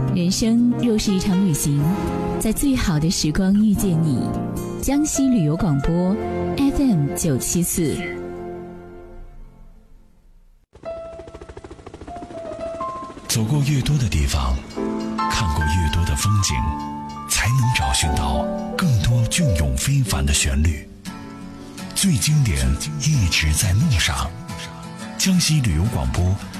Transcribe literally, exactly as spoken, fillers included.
人生若是一场旅行，在最好的时光遇见你。江西旅游广播 F M 九七四。 走过越多的地方，看过越多的风景，才能找寻到更多隽永非凡的旋律。最经典一直在路上。江西旅游广播